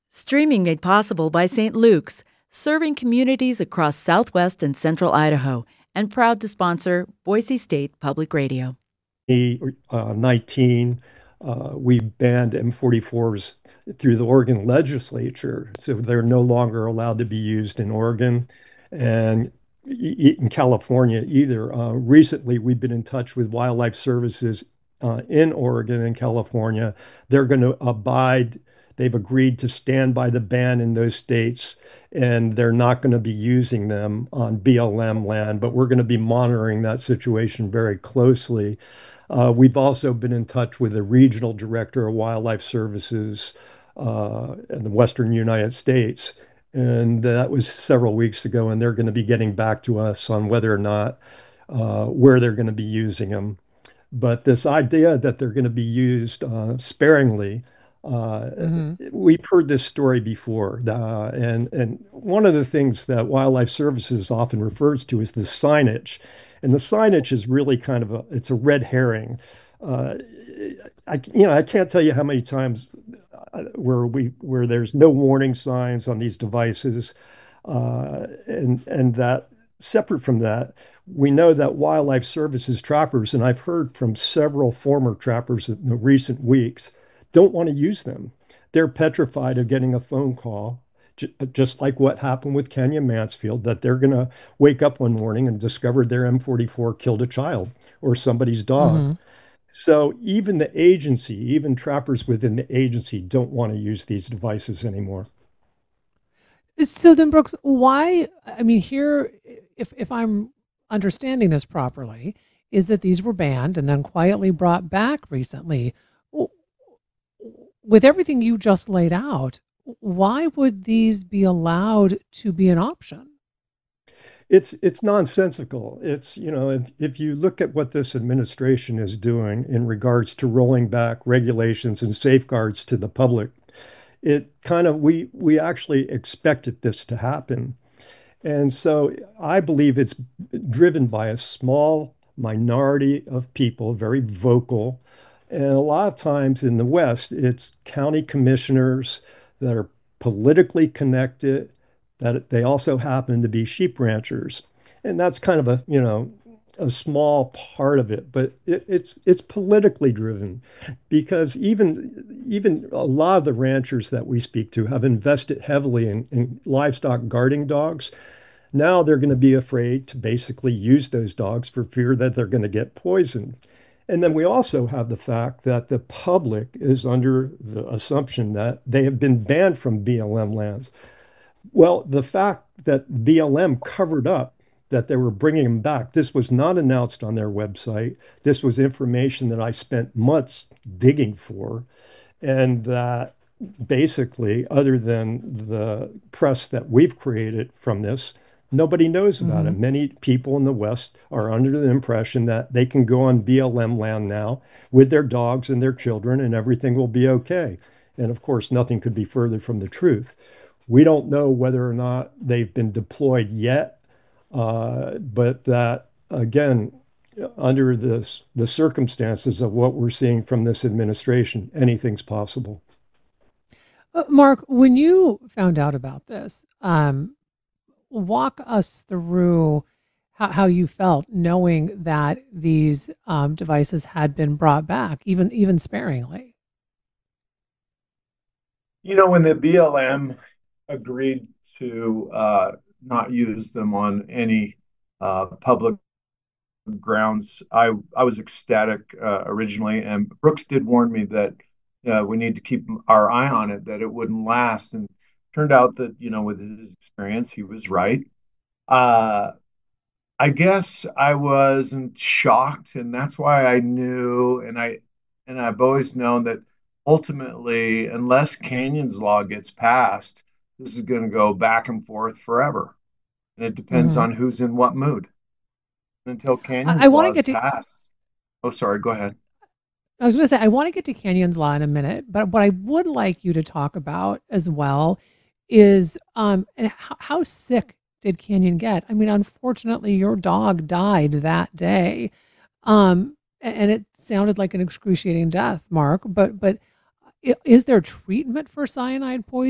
Streaming made possible by St. Luke's, serving communities across southwest and central Idaho, and proud to sponsor Boise State Public Radio. 19, we banned M44s through the Oregon legislature, so they're no longer allowed to be used in Oregon and in California either. Recently, we've been in touch with Wildlife Services in Oregon and California. They're going to abide, they've agreed to stand by the ban in those states, and they're not going to be using them on BLM land, but we're going to be monitoring that situation very closely. We've also been in touch with the regional director of Wildlife Services in the Western United States, and that was several weeks ago, and they're going to be getting back to us on whether or not where they're going to be using them. But this idea that they're going to be used sparingly, uh, Hmm. we've heard this story before, and one of the things that Wildlife Services often refers to is the signage, and the signage is really kind of it's a red herring. Uh, I can't tell you how many times where there's no warning signs on these devices, and that separate from that, we know that Wildlife Services trappers, and I've heard from several former trappers in the recent weeks, don't want to use them. They're petrified of getting a phone call, just like what happened with Kenya Mansfield, that they're going to wake up one morning and discover their M44 killed a child or somebody's dog. Hmm. So even the agency, even trappers within the agency don't want to use these devices anymore. So then, Brooks, why? I mean, here, if I'm understanding this properly, is that these were banned and then quietly brought back recently. W- With everything you just laid out, why would these be allowed to be an option? It's nonsensical. If you look at what this administration is doing in regards to rolling back regulations and safeguards to the public, it kind of we actually expected this to happen. And so I believe it's driven by a small minority of people, very vocal. And a lot of times in the West, it's county commissioners that are politically connected, that they also happen to be sheep ranchers. And that's kind of a small part of it, but it's politically driven because even a lot of the ranchers that we speak to have invested heavily in livestock guarding dogs. Now they're going to be afraid to basically use those dogs for fear that they're going to get poisoned. And then we also have the fact that the public is under the assumption that they have been banned from BLM lands. Well, the fact that BLM covered up that they were bringing them back, this was not announced on their website. This was information that I spent months digging for, and that basically, other than the press that we've created from this, nobody knows about it. Hmm. Many people in the West are under the impression that they can go on BLM land now with their dogs and their children and everything will be okay. And of course, nothing could be further from the truth. We don't know whether or not they've been deployed yet, but that, again, under the circumstances of what we're seeing from this administration, anything's possible. Mark, when you found out about this, walk us through how you felt knowing that these devices had been brought back, even sparingly. When the BLM agreed to not use them on any public grounds, I was ecstatic originally, and Brooks did warn me that we need to keep our eye on it, that it wouldn't last, and turned out that with his experience, he was right. Uh, I guess I wasn't shocked, and that's why I knew, and I've always known that ultimately, unless Canyon's law gets passed, this is going to go back and forth forever, and it depends Hmm. on who's in what mood. Until I Canyon's want law to is get to. passed. Oh, sorry. Go ahead. I was going to say I want to get to Canyon's Law in a minute, but what I would like you to talk about as well is and how sick did Canyon get? I mean, unfortunately, your dog died that day, and it sounded like an excruciating death, Mark. But is there treatment for cyanide poisoning?